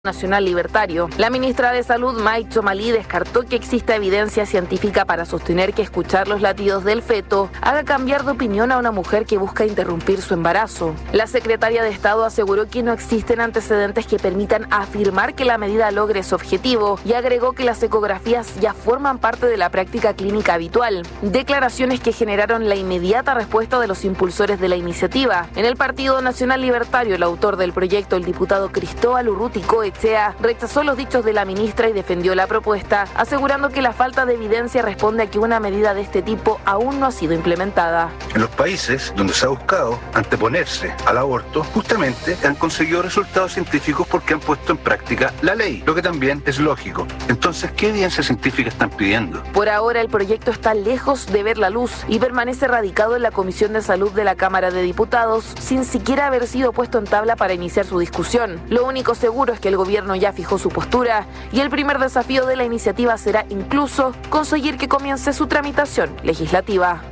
Nacional Libertario. La ministra de Salud, Mai Txomalí, descartó que exista evidencia científica para sostener que escuchar los latidos del feto haga cambiar de opinión a una mujer que busca interrumpir su embarazo. La secretaria de Estado aseguró que no existen antecedentes que permitan afirmar que la medida logre su objetivo y agregó que las ecografías ya forman parte de la práctica clínica habitual. Declaraciones que generaron la inmediata respuesta de los impulsores de la iniciativa. En el Partido Nacional Libertario, el autor del proyecto, el diputado Cristóbal Urruti Coechea, rechazó los dichos de la ministra y defendió la propuesta, asegurando que la falta de evidencia responde a que una medida de este tipo aún no ha sido implementada. En los países donde se ha buscado anteponerse al aborto, justamente han conseguido resultados científicos porque han puesto en práctica la ley, lo que también es lógico. Entonces, ¿qué evidencia científica están pidiendo? Por ahora, el proyecto está lejos de ver la luz y permanece radicado en la Comisión de Salud de la Cámara de Diputados, sin siquiera haber sido puesto en tabla para iniciar su discusión. Lo único seguro es que el gobierno ya fijó su postura y el primer desafío de la iniciativa será incluso conseguir que comience su tramitación legislativa.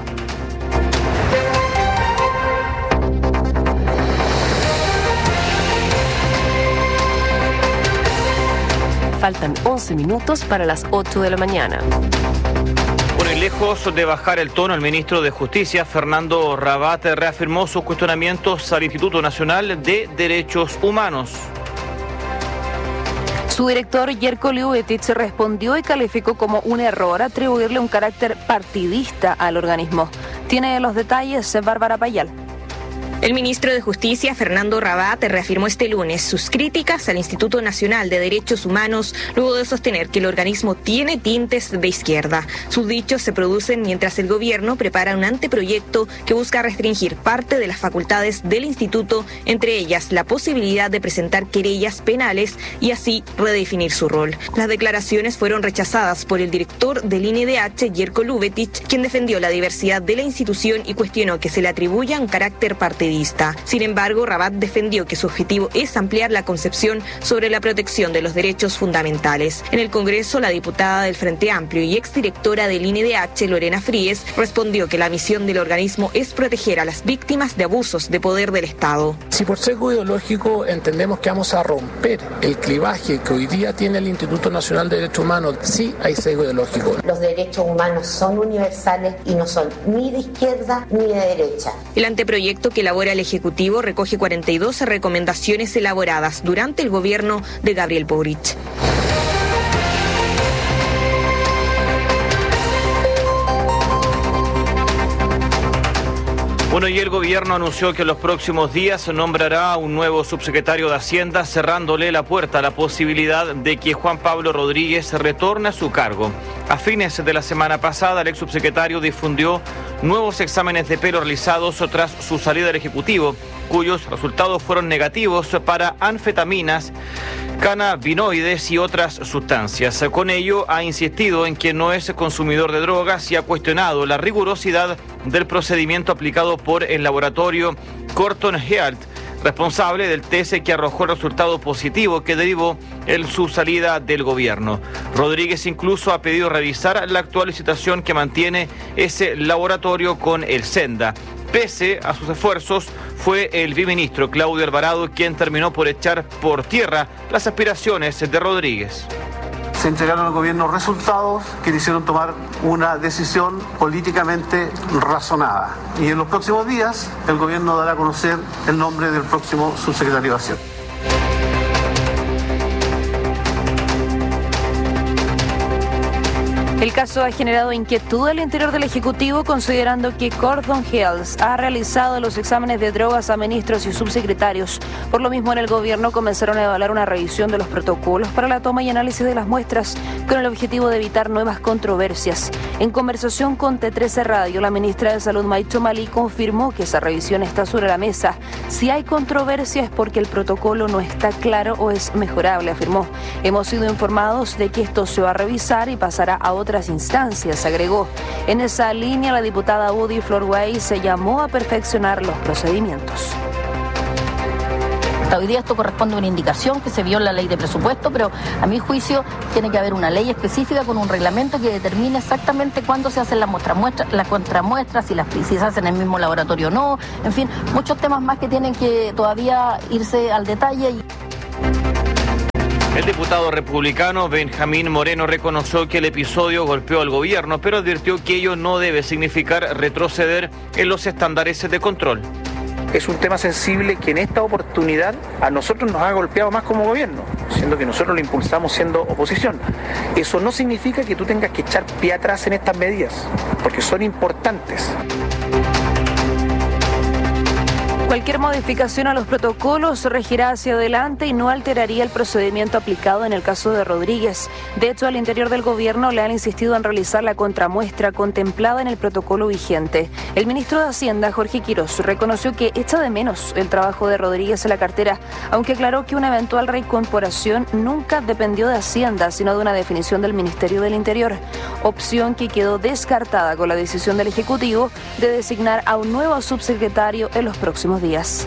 Faltan 11 minutos para las 8 de la mañana. Bueno, y lejos de bajar el tono, el ministro de Justicia, Fernando Rabat, reafirmó sus cuestionamientos al Instituto Nacional de Derechos Humanos. Su director, Jerko Lubetich, respondió y calificó como un error atribuirle un carácter partidista al organismo. Tiene los detalles Bárbara Payal. El ministro de Justicia, Fernando Rabat, reafirmó este lunes sus críticas al Instituto Nacional de Derechos Humanos luego de sostener que el organismo tiene tintes de izquierda. Sus dichos se producen mientras el gobierno prepara un anteproyecto que busca restringir parte de las facultades del instituto, entre ellas la posibilidad de presentar querellas penales y así redefinir su rol. Las declaraciones fueron rechazadas por el director del INDH, Jerko Lubetich, quien defendió la diversidad de la institución y cuestionó que se le atribuya un carácter partidista. Sin embargo, Rabat defendió que su objetivo es ampliar la concepción sobre la protección de los derechos fundamentales. En el Congreso, la diputada del Frente Amplio y exdirectora del INDH, Lorena Fríes, respondió que la misión del organismo es proteger a las víctimas de abusos de poder del Estado. Si por sesgo ideológico entendemos que vamos a romper el clivaje que hoy día tiene el Instituto Nacional de Derechos Humanos, sí hay sesgo ideológico. Los derechos humanos son universales y no son ni de izquierda ni de derecha. El anteproyecto que elabora el Ejecutivo recoge 42 recomendaciones elaboradas durante el gobierno de Gabriel Boric. Bueno, y el gobierno anunció que en los próximos días nombrará un nuevo subsecretario de Hacienda, cerrándole la puerta a la posibilidad de que Juan Pablo Rodríguez retorne a su cargo. A fines de la semana pasada, el ex subsecretario difundió nuevos exámenes de pelo realizados tras su salida del Ejecutivo, cuyos resultados fueron negativos para anfetaminas, cannabinoides y otras sustancias. Con ello, ha insistido en que no es consumidor de drogas y ha cuestionado la rigurosidad del procedimiento aplicado por el laboratorio Corton Health, responsable del test que arrojó el resultado positivo que derivó en su salida del gobierno. Rodríguez incluso ha pedido revisar la actual licitación que mantiene ese laboratorio con el Senda. Pese a sus esfuerzos, fue el viceministro Claudio Alvarado quien terminó por echar por tierra las aspiraciones de Rodríguez. Se entregaron al gobierno resultados que le hicieron tomar una decisión políticamente razonada. Y en los próximos días el gobierno dará a conocer el nombre del próximo subsecretario de Hacienda. El caso ha generado inquietud al interior del Ejecutivo, considerando que Corton Health ha realizado los exámenes de drogas a ministros y subsecretarios. Por lo mismo, en el gobierno comenzaron a evaluar una revisión de los protocolos para la toma y análisis de las muestras, con el objetivo de evitar nuevas controversias. En conversación con T13 Radio, la ministra de Salud, Mai Txomalí, confirmó que esa revisión está sobre la mesa. Si hay controversia es porque el protocolo no está claro o es mejorable, afirmó. Hemos sido informados de que esto se va a revisar y pasará a otras instancias, agregó. En esa línea, la diputada Udi Florway se llamó a perfeccionar los procedimientos. Hoy día esto corresponde a una indicación que se vio en la ley de presupuesto, pero a mi juicio tiene que haber una ley específica con un reglamento que determine exactamente cuándo se hacen las contramuestras, si se hacen en el mismo laboratorio o no, en fin, muchos temas más que tienen que todavía irse al detalle. El diputado republicano Benjamín Moreno reconoció que el episodio golpeó al gobierno, pero advirtió que ello no debe significar retroceder en los estándares de control. Es un tema sensible que en esta oportunidad a nosotros nos ha golpeado más como gobierno, siendo que nosotros lo impulsamos siendo oposición. Eso no significa que tú tengas que echar pie atrás en estas medidas, porque son importantes. Cualquier modificación a los protocolos regirá hacia adelante y no alteraría el procedimiento aplicado en el caso de Rodríguez. De hecho, al interior del gobierno le han insistido en realizar la contramuestra contemplada en el protocolo vigente. El ministro de Hacienda, Jorge Quirós, reconoció que echa de menos el trabajo de Rodríguez en la cartera, aunque aclaró que una eventual reincorporación nunca dependió de Hacienda, sino de una definición del Ministerio del Interior, opción que quedó descartada con la decisión del Ejecutivo de designar a un nuevo subsecretario en los próximos días.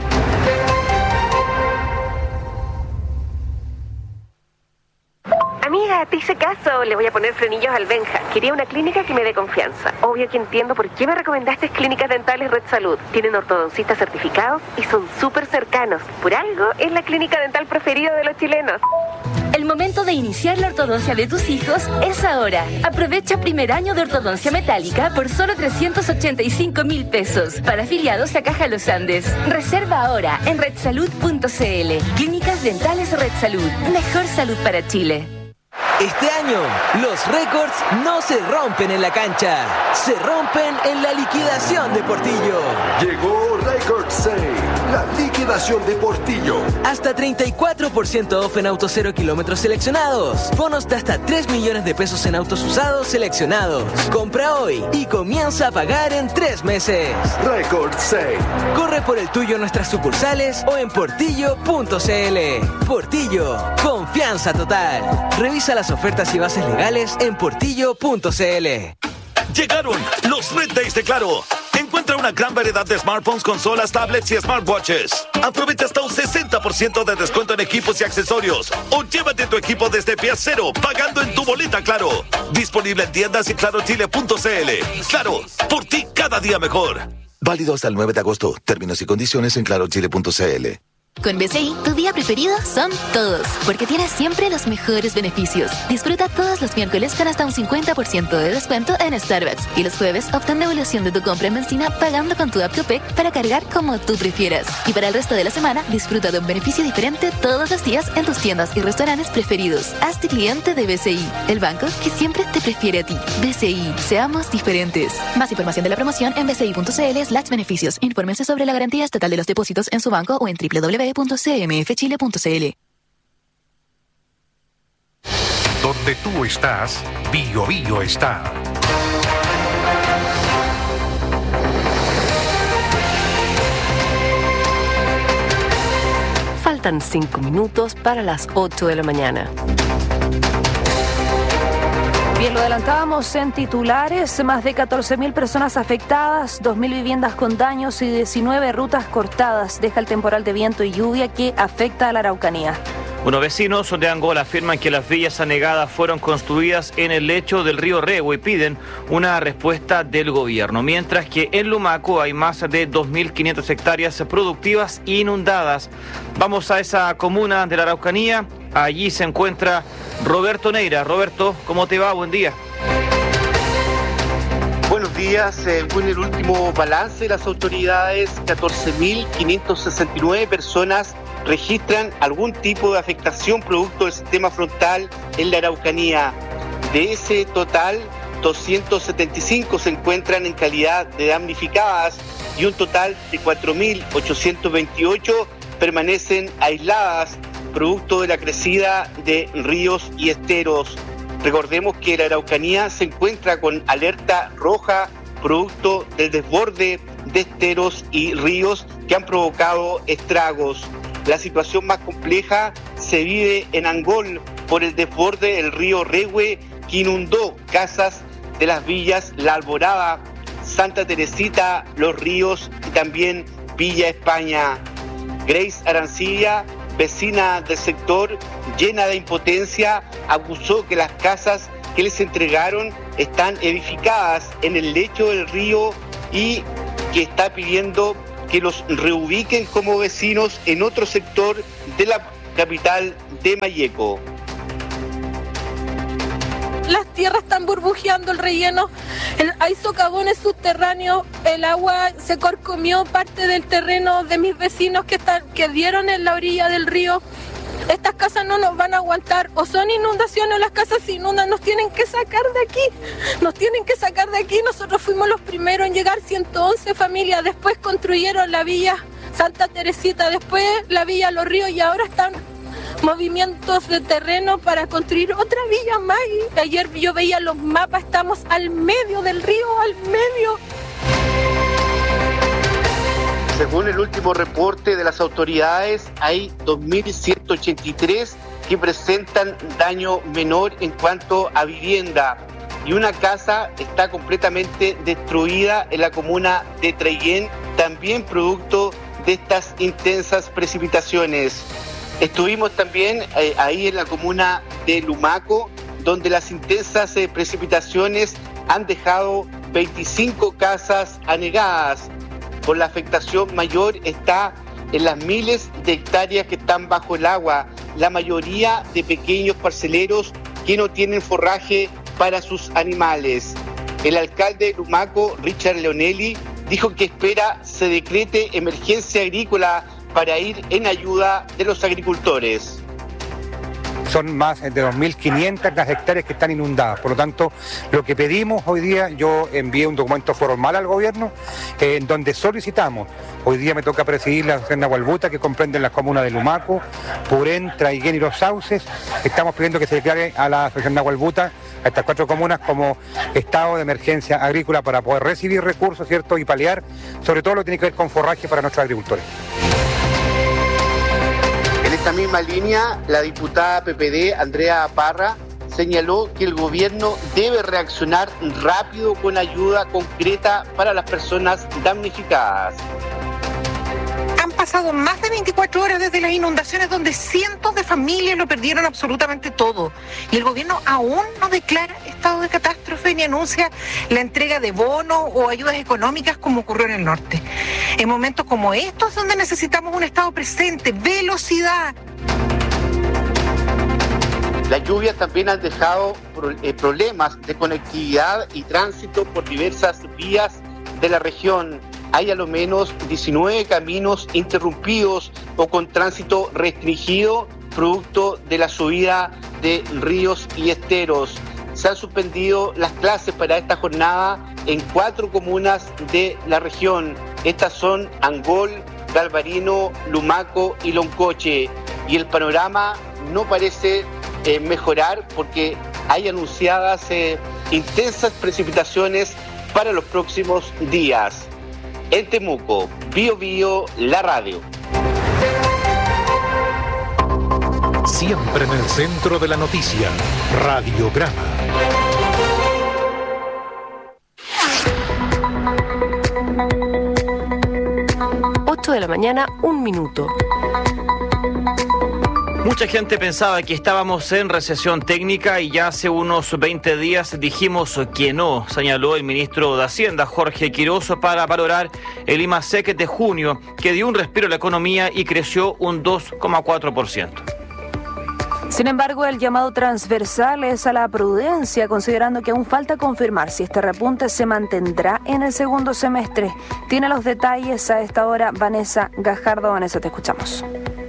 Amiga, te hice caso, le voy a poner frenillos al Benja. Quería una clínica que me dé confianza. Obvio que entiendo por qué me recomendaste Clínicas Dentales Red Salud. Tienen ortodoncistas certificados y son súper cercanos. Por algo, es la clínica dental preferida de los chilenos. El momento de iniciar la ortodoncia de tus hijos es ahora. Aprovecha primer año de ortodoncia metálica por solo 385,000 pesos. Para afiliados a Caja Los Andes. Reserva ahora en redsalud.cl. Clínicas Dentales Red Salud. Mejor salud para Chile. Este año, los récords no se rompen en la cancha, se rompen en la liquidación de Portillo. Llegó Record Sale, la liquidación de Portillo. Hasta 34% off en autos 0 kilómetros seleccionados. Bonos de hasta 3 millones de pesos en autos usados seleccionados. Compra hoy y comienza a pagar en 3 meses. Record Sale. Corre por el tuyo en nuestras sucursales o en portillo.cl. Portillo, confianza total. Revisa las ofertas y bases legales en portillo.cl. Llegaron los Red Days de Claro. Encuentra una gran variedad de smartphones, consolas, tablets y smartwatches. Aprovecha hasta un 60% de descuento en equipos y accesorios. O llévate tu equipo desde pie cero, pagando en tu boleta Claro. Disponible en tiendas y clarochile.cl. Claro, por ti cada día mejor. Válido hasta el 9 de agosto. Términos y condiciones en clarochile.cl. Con BCI, tu día preferido son todos, porque tienes siempre los mejores beneficios. Disfruta todos los miércoles con hasta un 50% de descuento en Starbucks. Y los jueves, obtén devolución de tu compra en benzina pagando con tu app Copec para cargar como tú prefieras. Y para el resto de la semana, disfruta de un beneficio diferente todos los días en tus tiendas y restaurantes preferidos. Hazte cliente de BCI, el banco que siempre te prefiere a ti. BCI, seamos diferentes. Más información de la promoción en bci.cl/beneficios. Infórmense sobre la garantía estatal de los depósitos en su banco o en www.cmfchile.cl. Donde tú estás, Bio Bio está. Faltan 5 minutos para las 8 de la mañana. Bien, lo adelantábamos en titulares, más de 14.000 personas afectadas, 2.000 viviendas con daños y 19 rutas cortadas. Deja el temporal de viento y lluvia que afecta a la Araucanía. Unos vecinos de Angola afirman que las villas anegadas fueron construidas en el lecho del río Rehue y piden una respuesta del gobierno, mientras que en Lumaco hay más de 2.500 hectáreas productivas inundadas. Vamos a esa comuna de la Araucanía, allí se encuentra Roberto Neira. Roberto, ¿cómo te va? Buen día. Buenos días. Según el último balance de las autoridades, 14.569 personas registran algún tipo de afectación producto del sistema frontal en la Araucanía. De ese total, 275 se encuentran en calidad de damnificadas y un total de 4.828 permanecen aisladas producto de la crecida de ríos y esteros. Recordemos que la Araucanía se encuentra con alerta roja producto del desborde de esteros y ríos que han provocado estragos. La situación más compleja se vive en Angol por el desborde del río Rehue que inundó casas de las villas La Alborada, Santa Teresita, Los Ríos y también Villa España. Grace Arancilla, vecina del sector, llena de impotencia, acusó que las casas que les entregaron están edificadas en el lecho del río y que está pidiendo que los reubiquen como vecinos en otro sector de la capital de Malleco. Las tierras están burbujeando, el relleno, hay socavones subterráneos, el agua se carcomió parte del terreno de mis vecinos que dieron en la orilla del río. Estas casas no nos van a aguantar, o son inundaciones o las casas se inundan, nos tienen que sacar de aquí, nosotros fuimos los primeros en llegar, 111 familias, después construyeron la villa Santa Teresita, después la villa Los Ríos y ahora están movimientos de terreno para construir otra villa más. Y ayer yo veía los mapas, estamos al medio del río, al medio. Según el último reporte de las autoridades, hay 2.183 que presentan daño menor en cuanto a vivienda y una casa está completamente destruida en la comuna de Traiguén, también producto de estas intensas precipitaciones. Estuvimos también ahí en la comuna de Lumaco, donde las intensas precipitaciones han dejado 25 casas anegadas. Por la afectación mayor está en las miles de hectáreas que están bajo el agua, la mayoría de pequeños parceleros que no tienen forraje para sus animales. El alcalde de Lumaco, Richard Leonelli, dijo que espera se decrete emergencia agrícola para ir en ayuda de los agricultores. Son más de 2.500 las hectáreas que están inundadas. Por lo tanto, lo que pedimos hoy día, yo envié un documento formal al gobierno en donde solicitamos, hoy día me toca presidir la Hacienda Gualbuta, que comprende las comunas de Lumaco, Purén, Traiguén y Los Sauces. Estamos pidiendo que se declare a la Hacienda Gualbuta, a estas 4 comunas, como estado de emergencia agrícola para poder recibir recursos, ¿cierto? Y paliar, sobre todo lo que tiene que ver con forraje para nuestros agricultores. En esta misma línea, la diputada PPD, Andrea Parra, señaló que el gobierno debe reaccionar rápido con ayuda concreta para las personas damnificadas. Han pasado más de 24 horas desde las inundaciones donde cientos de familias lo perdieron absolutamente todo. Y el gobierno aún no declara estado de catástrofe ni anuncia la entrega de bonos o ayudas económicas como ocurrió en el norte. En momentos como estos es donde necesitamos un estado presente, velocidad. Las lluvias también han dejado problemas de conectividad y tránsito por diversas vías de la región. Hay a lo menos 19 caminos interrumpidos o con tránsito restringido producto de la subida de ríos y esteros. Se han suspendido las clases para esta jornada en 4 comunas de la región. Estas son Angol, Galvarino, Lumaco y Loncoche. Y el panorama no parece mejorar porque hay anunciadas intensas precipitaciones para los próximos días. En Temuco, Bío Bío, la radio. Siempre en el centro de la noticia, Radiograma. De la mañana, 1 minuto. Mucha gente pensaba que estábamos en recesión técnica y ya hace unos 20 días dijimos que no, señaló el ministro de Hacienda, Jorge Quiroz, para valorar el IMASEC de junio, que dio un respiro a la economía y creció un 2,4%. Sin embargo, el llamado transversal es a la prudencia, considerando que aún falta confirmar si este repunte se mantendrá en el segundo semestre. Tiene los detalles a esta hora Vanessa Gajardo. Vanessa, te escuchamos.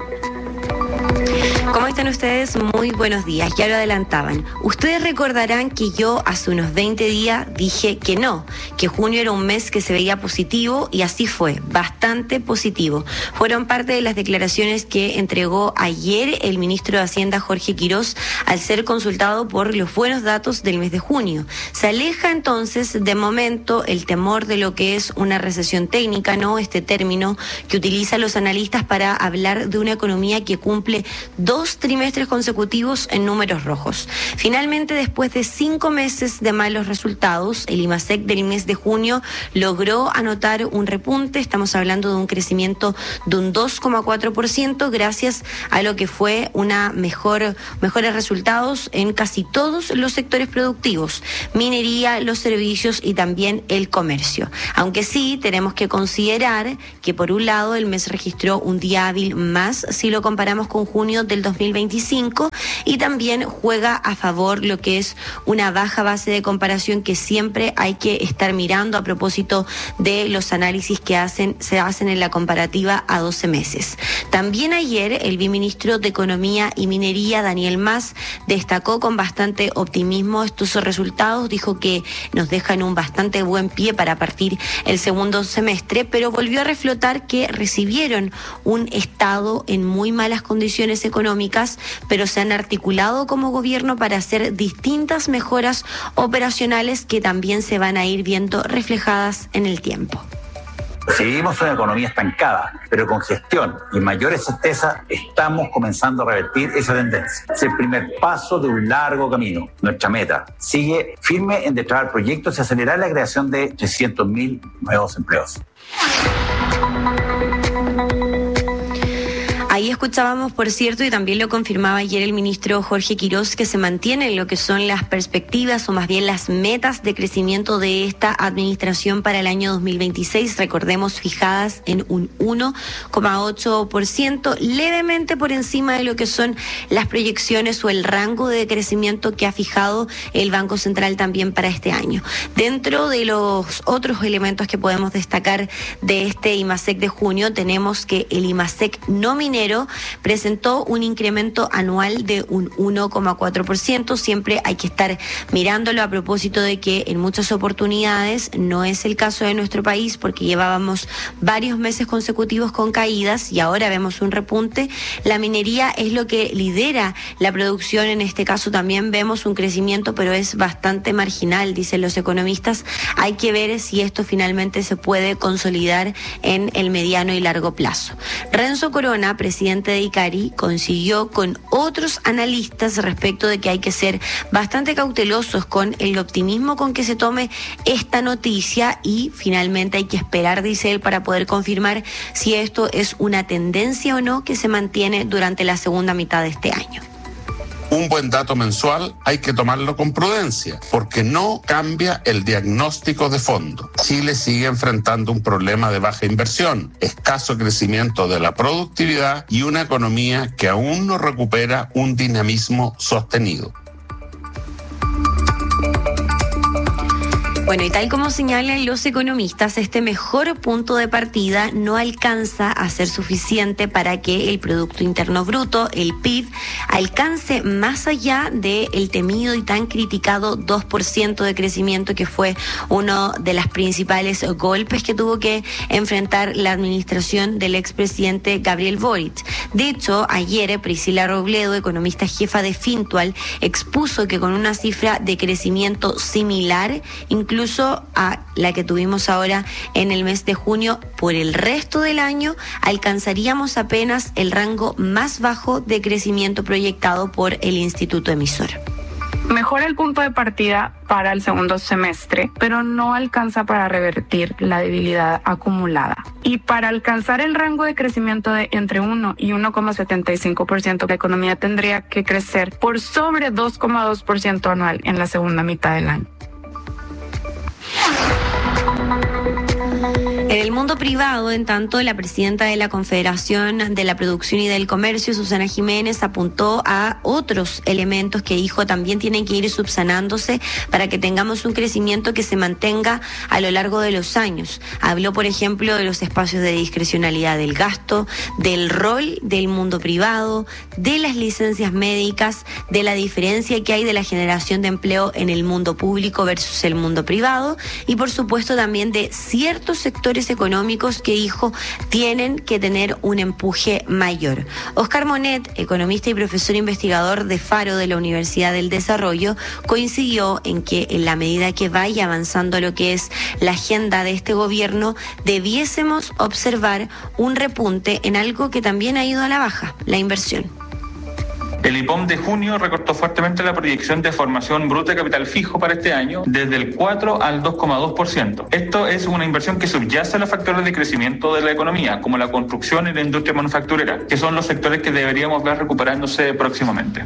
¿Cómo están ustedes? Muy buenos días, ya lo adelantaban. Ustedes recordarán que yo hace unos 20 días dije que no, que junio era un mes que se veía positivo y así fue, bastante positivo. Fueron parte de las declaraciones que entregó ayer el ministro de Hacienda Jorge Quiroz al ser consultado por los buenos datos del mes de junio. Se aleja entonces de momento el temor de lo que es una recesión técnica, ¿no? Este término que utilizan los analistas para hablar de una economía que cumple 2 2 trimestres consecutivos en números rojos. Finalmente, después de 5 meses de malos resultados, el IMASEC del mes de junio logró anotar un repunte. Estamos hablando de un crecimiento de un 2,4% gracias a lo que fue mejores resultados en casi todos los sectores productivos: minería, los servicios y también el comercio. Aunque sí tenemos que considerar que por un lado el mes registró un día hábil más si lo comparamos con junio del 2025, y también juega a favor lo que es una baja base de comparación que siempre hay que estar mirando a propósito de los análisis que se hacen en la comparativa a 12 meses. También ayer el viceministro de Economía y Minería, Daniel Mas, destacó con bastante optimismo estos resultados. Dijo que nos dejan un bastante buen pie para partir el segundo semestre, pero volvió a reflotar que recibieron un Estado en muy malas condiciones económicas, pero se han articulado como gobierno para hacer distintas mejoras operacionales que también se van a ir viendo reflejadas en el tiempo. Si vivimos una economía estancada, pero con gestión y mayores certezas, estamos comenzando a revertir esa tendencia. Es el primer paso de un largo camino. Nuestra meta sigue firme en destrabar proyectos y acelerar la creación de 300.000 nuevos empleos. Ahí escuchábamos, por cierto, y también lo confirmaba ayer el ministro Jorge Quirós, que se mantienen lo que son las perspectivas o más bien las metas de crecimiento de esta administración para el año 2026, recordemos, fijadas en un 1,8%, levemente por encima de lo que son las proyecciones o el rango de crecimiento que ha fijado el Banco Central también para este año. Dentro de los otros elementos que podemos destacar de este IMASEC de junio, tenemos que el IMASEC no minero presentó un incremento anual de un 1,4%. Siempre hay que estar mirándolo a propósito de que en muchas oportunidades no es el caso de nuestro país, porque llevábamos varios meses consecutivos con caídas y ahora vemos un repunte. La minería es lo que lidera la producción. En este caso también vemos un crecimiento, pero es bastante marginal, dicen los economistas. Hay que ver si esto finalmente se puede consolidar en el mediano y largo plazo. Renzo Corona, presidente de ICARI, consiguió con otros analistas respecto de que hay que ser bastante cautelosos con el optimismo con que se tome esta noticia y finalmente hay que esperar, dice él, para poder confirmar si esto es una tendencia o no que se mantiene durante la segunda mitad de este año. Un buen dato mensual hay que tomarlo con prudencia, porque no cambia el diagnóstico de fondo. Chile sigue enfrentando un problema de baja inversión, escaso crecimiento de la productividad y una economía que aún no recupera un dinamismo sostenido. Bueno, y tal como señalan los economistas, este mejor punto de partida no alcanza a ser suficiente para que el Producto Interno Bruto, el PIB, alcance más allá del temido y tan criticado 2% de crecimiento, que fue uno de los principales golpes que tuvo que enfrentar la administración del expresidente Gabriel Boric. De hecho, ayer Priscila Robledo, economista jefa de Fintual, expuso que con una cifra de crecimiento similar, incluso a la que tuvimos ahora en el mes de junio, por el resto del año alcanzaríamos apenas el rango más bajo de crecimiento proyectado por el Instituto Emisor. Mejora el punto de partida para el segundo semestre, pero no alcanza para revertir la debilidad acumulada. Y para alcanzar el rango de crecimiento de entre 1 y 1,75%, la economía tendría que crecer por sobre 2,2% anual en la segunda mitad del año. En el mundo privado, en tanto, la presidenta de la Confederación de la Producción y del Comercio, Susana Jiménez, apuntó a otros elementos que dijo también tienen que ir subsanándose para que tengamos un crecimiento que se mantenga a lo largo de los años. Habló, por ejemplo, de los espacios de discrecionalidad del gasto, del rol del mundo privado, de las licencias médicas, de la diferencia que hay de la generación de empleo en el mundo público versus el mundo privado y, por supuesto, también de ciertos sectores económicos que dijo tienen que tener un empuje mayor. Oscar Monet, economista y profesor investigador de Faro de la Universidad del Desarrollo, coincidió en que en la medida que vaya avanzando lo que es la agenda de este gobierno, debiésemos observar un repunte en algo que también ha ido a la baja, la inversión. El IPOM de junio recortó fuertemente la proyección de formación bruta de capital fijo para este año desde el 4 al 2,2%. Esto es una inversión que subyace a los factores de crecimiento de la economía, como la construcción y la industria manufacturera, que son los sectores que deberíamos ver recuperándose próximamente.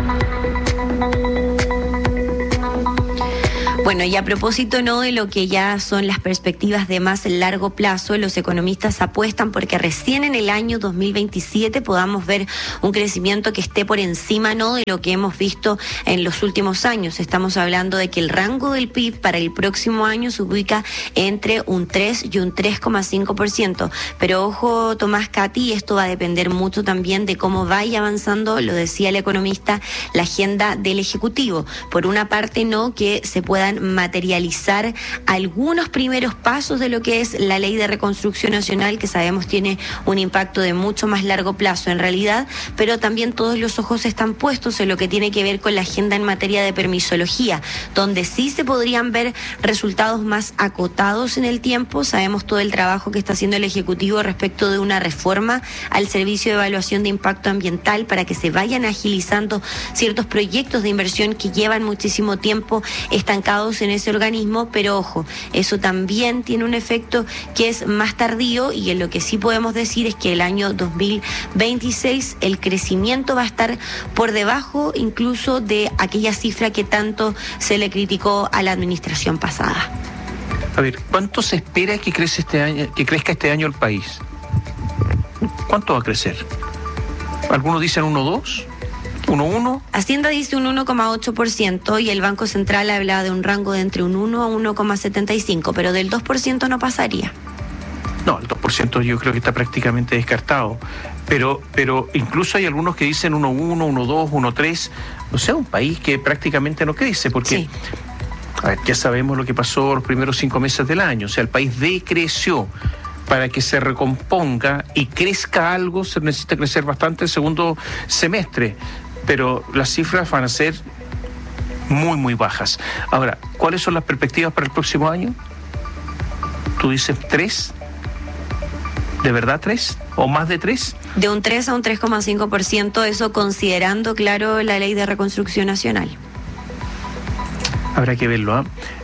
Bueno, y a propósito de lo que ya son las perspectivas de más largo plazo, los economistas apuestan porque recién en el año 2027 podamos ver un crecimiento que esté por encima de lo que hemos visto en los últimos años. Estamos hablando de que el rango del PIB para el próximo año se ubica entre un 3 y un 3,5%. Pero ojo, Tomás, Katy, esto va a depender mucho también de cómo vaya avanzando, lo decía el economista, la agenda del Ejecutivo. Por una parte, que se puedan materializar algunos primeros pasos de lo que es la Ley de Reconstrucción Nacional, que sabemos tiene un impacto de mucho más largo plazo en realidad, pero también todos los ojos están puestos en lo que tiene que ver con la agenda en materia de permisología, donde sí se podrían ver resultados más acotados en el tiempo. Sabemos todo el trabajo que está haciendo el Ejecutivo respecto de una reforma al Servicio de Evaluación de Impacto Ambiental para que se vayan agilizando ciertos proyectos de inversión que llevan muchísimo tiempo estancados en ese organismo, pero ojo, eso también tiene un efecto que es más tardío, y en lo que sí podemos decir es que el año 2026 el crecimiento va a estar por debajo incluso de aquella cifra que tanto se le criticó a la administración pasada. A ver, ¿cuánto se espera que crezca este año el país? ¿Cuánto va a crecer? Algunos dicen 1,2%. 1,1. Hacienda dice un 1,8% y el Banco Central habla de un rango de entre un 1 a 1,75, pero del 2% no pasaría. No, el 2% yo creo que está prácticamente descartado. Pero incluso hay algunos que dicen 1,1, 1,2, 1,3. O sea, un país que prácticamente no crece, porque sí. A ver, ya sabemos lo que pasó los primeros 5 meses del año. O sea, el país decreció. Para que se recomponga y crezca algo, se necesita crecer bastante el segundo semestre. Pero las cifras van a ser muy, muy bajas. Ahora, ¿cuáles son las perspectivas para el próximo año? ¿Tú dices 3? ¿De verdad 3? ¿O más de 3? De un 3 a un 3,5%, eso considerando, claro, la Ley de Reconstrucción Nacional. Habrá que verlo,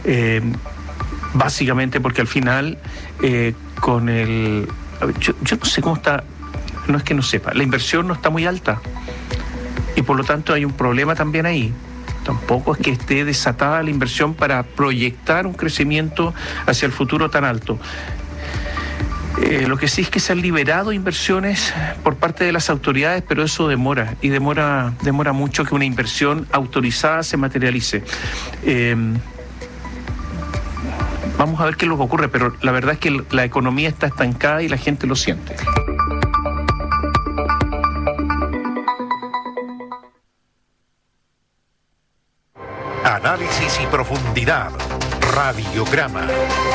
básicamente porque al final, con el... Yo no sé cómo está, no es que no sepa, la inversión no está muy alta. Y por lo tanto hay un problema también ahí. Tampoco es que esté desatada la inversión para proyectar un crecimiento hacia el futuro tan alto. Lo que sí es que se han liberado inversiones por parte de las autoridades, pero eso demora, y demora mucho que una inversión autorizada se materialice. Vamos a ver qué es lo que ocurre, pero la verdad es que la economía está estancada y la gente lo siente. Análisis y profundidad. Radiograma.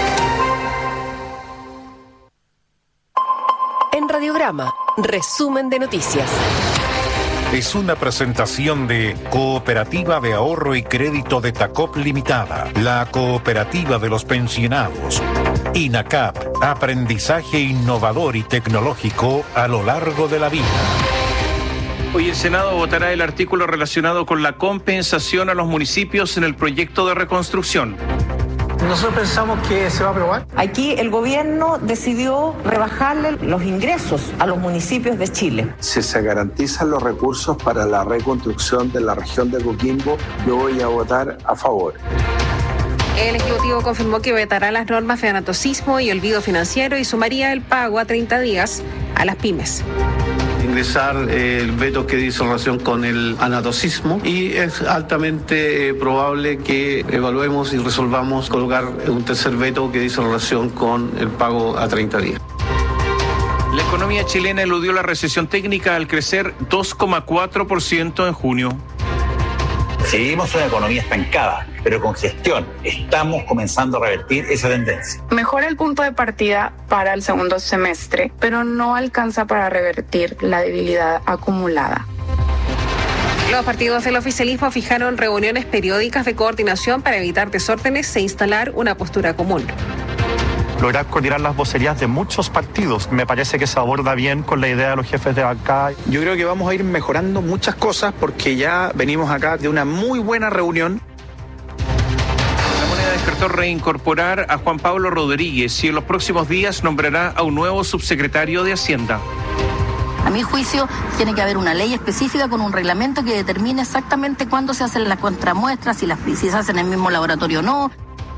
En Radiograma, resumen de noticias. Es una presentación de Cooperativa de Ahorro y Crédito de Tacop Limitada, la cooperativa de los pensionados. INACAP, aprendizaje innovador y tecnológico a lo largo de la vida. Hoy el Senado votará el artículo relacionado con la compensación a los municipios en el proyecto de reconstrucción. Nosotros pensamos que se va a aprobar. Aquí el gobierno decidió rebajarle los ingresos a los municipios de Chile. Si se garantizan los recursos para la reconstrucción de la región de Coquimbo, yo voy a votar a favor. El Ejecutivo confirmó que vetará las normas de anatocismo y olvido financiero y sumaría el pago a 30 días a las pymes. Ingresar el veto que dice relación con el anatocismo, y es altamente probable que evaluemos y resolvamos colocar un tercer veto que dice relación con el pago a 30 días. La economía chilena eludió la recesión técnica al crecer 2,4% en junio. Seguimos una economía estancada, pero con gestión estamos comenzando a revertir esa tendencia. Mejora el punto de partida para el segundo semestre, pero no alcanza para revertir la debilidad acumulada. Los partidos del oficialismo fijaron reuniones periódicas de coordinación para evitar desórdenes e instalar una postura común. lograr coordinar las vocerías de muchos partidos. Me parece que se aborda bien con la idea de los jefes de bancada. Yo creo que vamos a ir mejorando muchas cosas porque ya venimos acá de una muy buena reunión. La Moneda descartó reincorporar a Juan Pablo Rodríguez y en los próximos días nombrará a un nuevo subsecretario de Hacienda. A mi juicio, tiene que haber una ley específica con un reglamento que determine exactamente cuándo se hacen las contramuestras, si se hacen en el mismo laboratorio o no.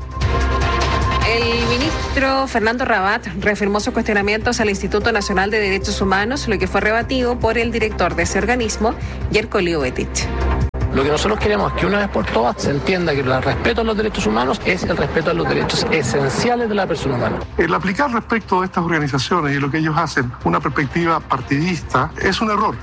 El ministro Fernando Rabat reafirmó sus cuestionamientos al Instituto Nacional de Derechos Humanos, lo que fue rebatido por el director de ese organismo, Jerko Liubetich. Lo que nosotros queremos es que una vez por todas se entienda que el respeto a los derechos humanos es el respeto a los derechos esenciales de la persona humana. El aplicar respecto de estas organizaciones y lo que ellos hacen una perspectiva partidista es un error.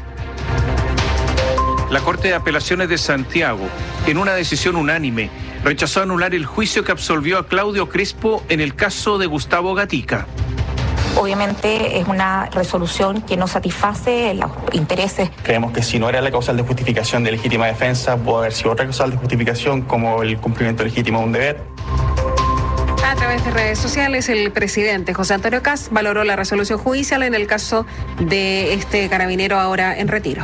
La Corte de Apelaciones de Santiago, en una decisión unánime, rechazó anular el juicio que absolvió a Claudio Crespo en el caso de Gustavo Gatica. Obviamente es una resolución que no satisface los intereses. Creemos que si no era la causal de justificación de legítima defensa, puede haber sido otra causal de justificación como el cumplimiento legítimo de un deber. A través de redes sociales, el presidente José Antonio Kast valoró la resolución judicial en el caso de este carabinero ahora en retiro.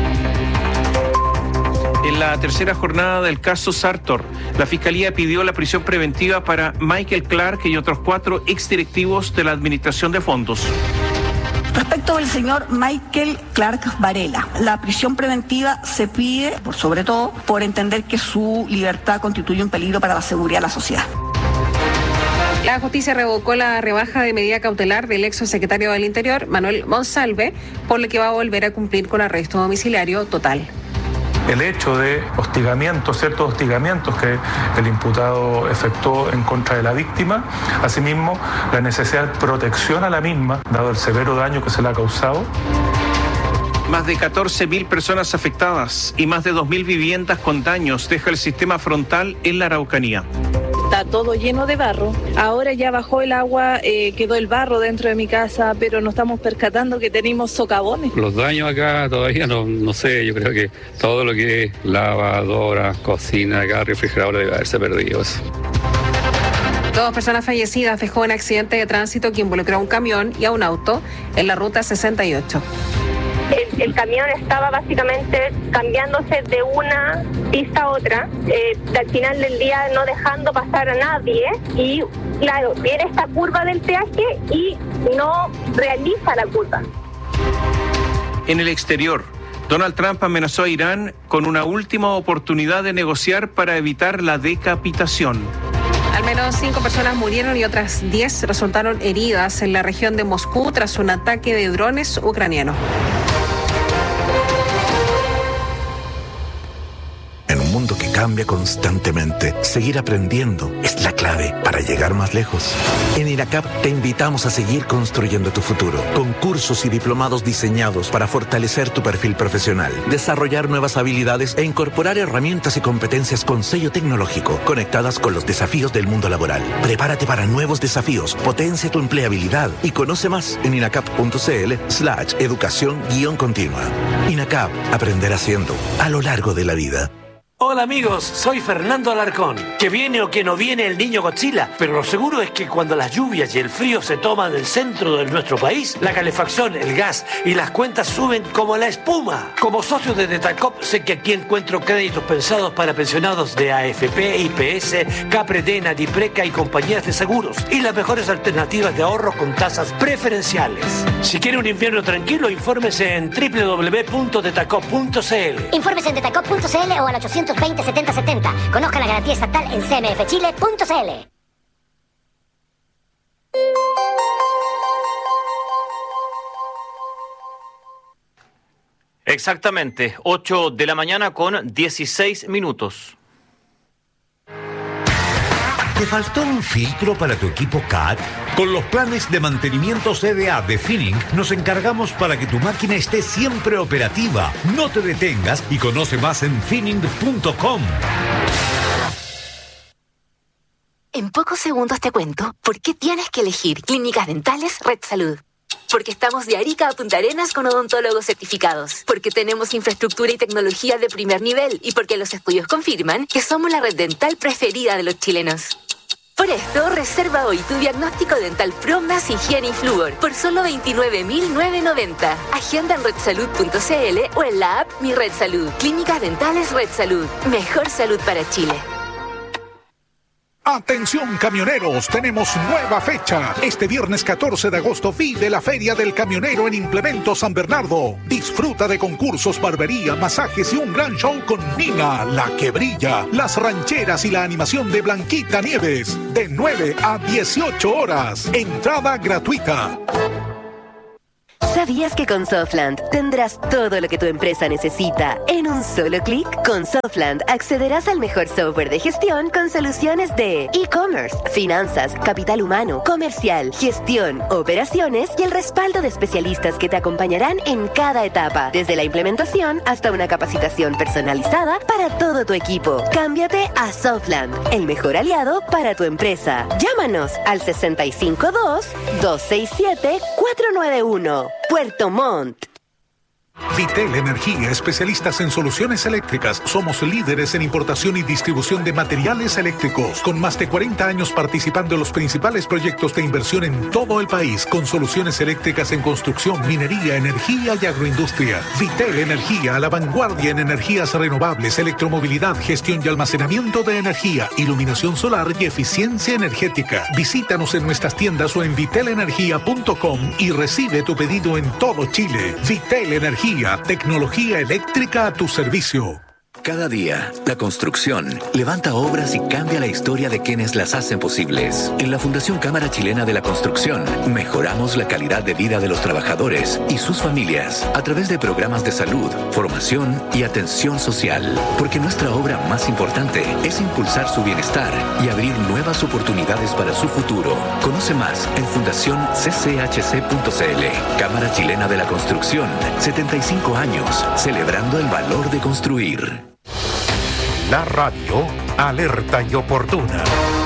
En la tercera jornada del caso Sartor, la Fiscalía pidió la prisión preventiva para Michael Clark y otros 4 exdirectivos de la Administración de Fondos. Respecto del señor Michael Clark Varela, la prisión preventiva se pide, sobre todo, por entender que su libertad constituye un peligro para la seguridad de la sociedad. La justicia revocó la rebaja de medida cautelar del ex secretario del Interior, Manuel Monsalve, por lo que va a volver a cumplir con arresto domiciliario total. El hecho de hostigamientos, ciertos hostigamientos que el imputado efectuó en contra de la víctima, asimismo la necesidad de protección a la misma, dado el severo daño que se le ha causado. Más de 14.000 personas afectadas y más de 2.000 viviendas con daños deja el sistema frontal en la Araucanía. Está todo lleno de barro. Ahora ya bajó el agua, quedó el barro dentro de mi casa, pero nos estamos percatando que tenemos socavones. Los daños acá todavía no sé, yo creo que todo lo que es lavadora, cocina, acá, refrigeradora debe haberse perdido eso. 2 personas fallecidas dejó un accidente de tránsito que involucró a un camión y a un auto en la ruta 68. El camión estaba básicamente cambiándose de una pista a otra, al final del día no dejando pasar a nadie y claro, viene esta curva del peaje y no realiza la curva. En el exterior, Donald Trump amenazó a Irán con una última oportunidad de negociar para evitar la decapitación. Al menos 5 personas murieron y otras 10 resultaron heridas en la región de Moscú tras un ataque de drones ucranianos. En un mundo que cambia constantemente, seguir aprendiendo es la clave para llegar más lejos. En INACAP te invitamos a seguir construyendo tu futuro, con cursos y diplomados diseñados para fortalecer tu perfil profesional, desarrollar nuevas habilidades e incorporar herramientas y competencias con sello tecnológico, conectadas con los desafíos del mundo laboral. Prepárate para nuevos desafíos, potencia tu empleabilidad y conoce más en inacap.cl/educación-continua. INACAP, aprender haciendo a lo largo de la vida. Hola amigos, soy Fernando Alarcón. Que viene o que no viene el niño Godzilla, pero lo seguro es que cuando las lluvias y el frío se toman el centro de nuestro país, la calefacción, el gas y las cuentas suben como la espuma. Como socio de Detacop sé que aquí encuentro créditos pensados para pensionados de AFP, IPS, Capredena, Dipreca y compañías de seguros y las mejores alternativas de ahorro con tasas preferenciales. Si quiere un invierno tranquilo, infórmese en www.detacop.cl. Infórmese en detacop.cl o al 820 7070. Conozca la garantía estatal en cmfchile.cl. Exactamente, 8 de la mañana con 16 minutos. ¿Te faltó un filtro para tu equipo CAT? Con los planes de mantenimiento CDA de Finning nos encargamos para que tu máquina esté siempre operativa. No te detengas y conoce más en finning.com. En pocos segundos te cuento por qué tienes que elegir Clínicas Dentales Red Salud. Porque estamos de Arica a Punta Arenas con odontólogos certificados. Porque tenemos infraestructura y tecnología de primer nivel. Y porque los estudios confirman que somos la red dental preferida de los chilenos. Por esto, reserva hoy tu diagnóstico dental Promas, Higiene y Flúor por solo 29.990. Agenda en redsalud.cl o en la app Mi Red Salud. Clínicas Dentales Red Salud. Mejor salud para Chile. Atención camioneros, tenemos nueva fecha. Este viernes 14 de agosto vive la Feria del Camionero en Implemento San Bernardo. Disfruta de concursos, barbería, masajes y un gran show con Nina, la que brilla, las rancheras y la animación de Blanquita Nieves. De 9 a 18 horas. Entrada gratuita. ¿Sabías que con Softland tendrás todo lo que tu empresa necesita en un solo clic? Con Softland accederás al mejor software de gestión con soluciones de e-commerce, finanzas, capital humano, comercial, gestión, operaciones y el respaldo de especialistas que te acompañarán en cada etapa, desde la implementación hasta una capacitación personalizada para todo tu equipo. Cámbiate a Softland, el mejor aliado para tu empresa. Llámanos al 652-267-491. Puerto Montt. Vitel Energía, especialistas en soluciones eléctricas. Somos líderes en importación y distribución de materiales eléctricos, con más de 40 años participando en los principales proyectos de inversión en todo el país, con soluciones eléctricas en construcción, minería, energía y agroindustria. Vitel Energía, a la vanguardia en energías renovables, electromovilidad, gestión y almacenamiento de energía, iluminación solar y eficiencia energética. Visítanos en nuestras tiendas o en vitelenergia.com y recibe tu pedido en todo Chile. Vitel Energía, tecnología eléctrica a tu servicio. Cada día, la construcción levanta obras y cambia la historia de quienes las hacen posibles. En la Fundación Cámara Chilena de la Construcción, mejoramos la calidad de vida de los trabajadores y sus familias a través de programas de salud, formación y atención social. Porque nuestra obra más importante es impulsar su bienestar y abrir nuevas oportunidades para su futuro. Conoce más en fundacioncchc.cl. Cámara Chilena de la Construcción, 75 años, celebrando el valor de construir. La radio alerta y oportuna.